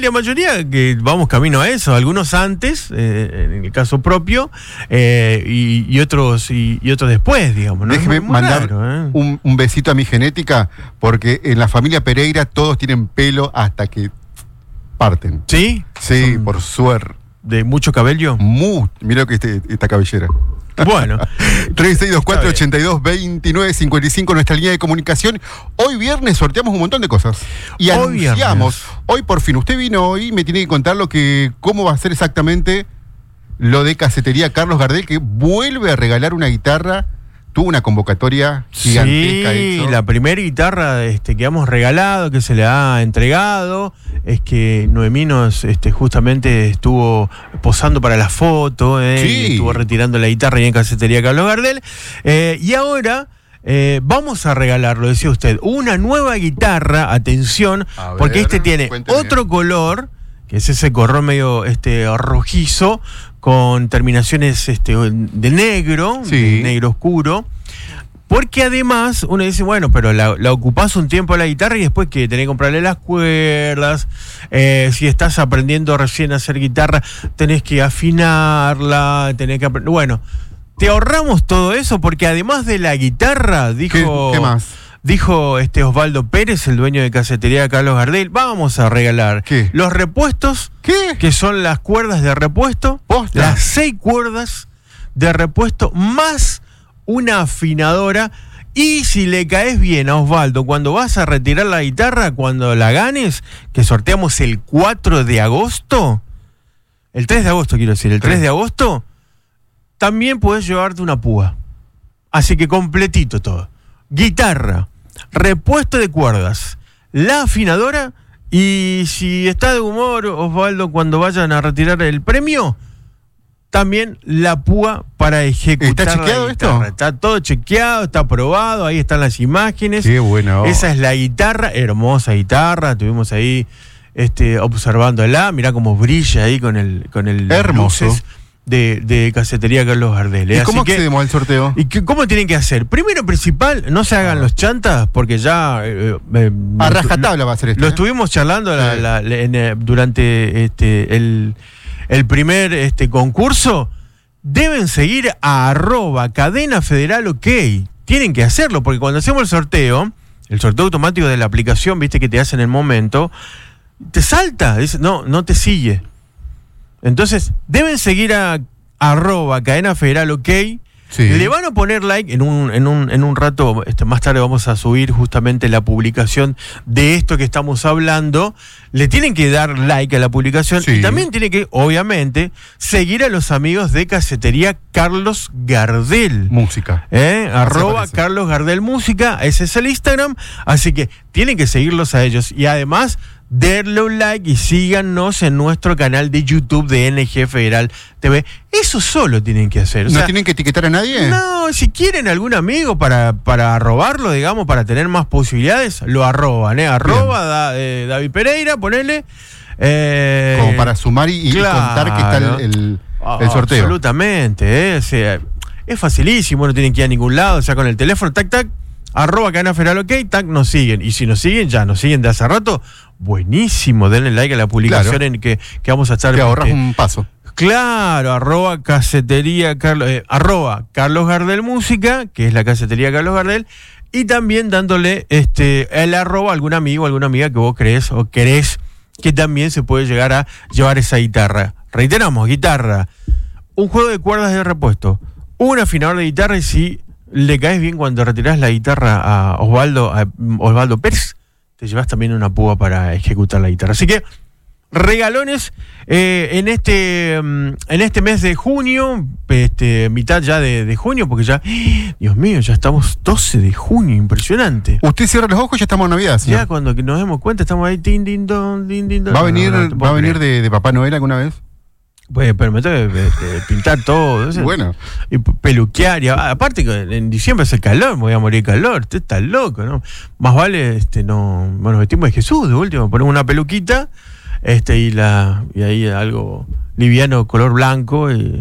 la mayoría que vamos camino a eso, algunos antes, en el caso propio, y otros después, digamos, ¿no? Déjeme mandar raro, un besito a mi genética, porque en la familia Pereira todos tienen pelo hasta que parten. ¿Sí? Sí, Son por suerte. ¿De mucho cabello? Mira lo que esta cabellera. Bueno. 3624-8229-55, nuestra línea de comunicación. Hoy viernes sorteamos un montón de cosas. Y anunciamos, hoy por fin, usted vino hoy y me tiene que contar cómo va a ser exactamente lo de Casetería Carlos Gardel, que vuelve a regalar una guitarra. Tuvo una convocatoria gigantesca. Sí, la primera guitarra que hemos regalado, que se le ha entregado, es que Noemí justamente estuvo posando para la foto, Sí. y estuvo retirando la guitarra ahí en Casetería Carlos Gardel. Y ahora vamos a regalarlo, decía usted, una nueva guitarra, atención, porque tiene otro color, que es ese color medio rojizo, con terminaciones de negro, sí, de negro oscuro. Porque además uno dice, bueno, pero la ocupás un tiempo la guitarra y después que tenés que comprarle las cuerdas. Si estás aprendiendo recién a hacer guitarra, tenés que afinarla, tenés que aprender. Bueno, te ahorramos todo eso porque además de la guitarra, dijo... ¿Qué más? Dijo Osvaldo Pérez, el dueño de Casetería Carlos Gardel, vamos a regalar los repuestos, que son las cuerdas de repuesto, las 6 cuerdas de repuesto, más una afinadora. Y si le caes bien a Osvaldo, cuando vas a retirar la guitarra, cuando la ganes, que sorteamos el 4 de agosto, el 3 de agosto quiero decir, el 3 de agosto, también podés llevarte una púa. Así que completito todo. Guitarra, repuesto de cuerdas, la afinadora, y si está de humor, Osvaldo, cuando vayan a retirar el premio, también la púa para ejecutar. ¿Está chequeado esto? Está todo chequeado, está aprobado, ahí están las imágenes. Qué bueno. Esa es la guitarra, hermosa guitarra, estuvimos ahí observándola, mirá cómo brilla ahí con el hermoso. Luces de Casetería Carlos Gardel. ¿Y cómo accedemos al sorteo? ¿Y cómo tienen que hacer? Primero principal, no se hagan los chantas, porque ya... a rajatabla va a ser esto. Lo estuvimos charlando durante el primer concurso. Deben seguir a @cadenafederal.ok. Tienen que hacerlo, porque cuando hacemos el sorteo automático de la aplicación, viste que te hace en el momento, te salta, dice, no te sigue. Entonces, deben seguir a @cadenafederal.ok. Sí. Le van a poner like en un rato, más tarde vamos a subir justamente la publicación de esto que estamos hablando. Le tienen que dar like a la publicación, sí, y también tienen que, obviamente, seguir a los amigos de Casetería Carlos Gardel. Música. @Carlos Gardel Música, ese es el Instagram, así que tienen que seguirlos a ellos. Y además, denle un like y síganos en nuestro canal de YouTube de NG Federal TV. Eso solo tienen que hacer. ¿No tienen que etiquetar a nadie? No, si quieren algún amigo para arrobarlo, digamos, para tener más posibilidades, lo arroban, David Pereira, ponele. Como para sumar y contar que está el sorteo. Absolutamente, es facilísimo, no tienen que ir a ningún lado, con el teléfono, tac, @cadenafederal.ok, nos siguen. Y si nos siguen, ya nos siguen de hace rato, buenísimo, denle like a la publicación, en que vamos a estar... Te ahorras un paso. Claro, @casetería Carlos, @Carlos Gardel Música, que es la Casetería Carlos Gardel, y también dándole el @ a algún amigo, alguna amiga que vos crees o querés que también se puede llegar a llevar esa guitarra. Reiteramos, guitarra, un juego de cuerdas de repuesto, un afinador de guitarra, y si le caes bien cuando retirás la guitarra a Osvaldo Pérez, te llevas también una púa para ejecutar la guitarra. Así que regalones en este mes de junio, mitad ya de junio, porque ya, Dios mío, ya estamos 12 de junio, impresionante. Usted cierra los ojos y ya estamos en Navidad, señor. Ya cuando nos demos cuenta estamos ahí, tin, din, don, din, din, don. ¿Va a venir de Papá Noel alguna vez? Pues, pero me tengo que pintar todo. Bueno. Y peluquear. Y aparte, que en diciembre hace calor, me voy a morir de calor. Usted está loco, ¿no? Más vale, nos vestimos de Jesús, de último. Ponemos una peluquita, y ahí algo liviano, color blanco, y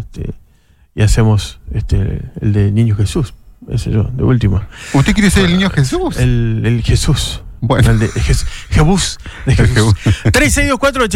hacemos el de Niño Jesús. Ese yo, de último. ¿Usted quiere ser el Niño Jesús? El Jesús. Bueno. El de Jebús. 3624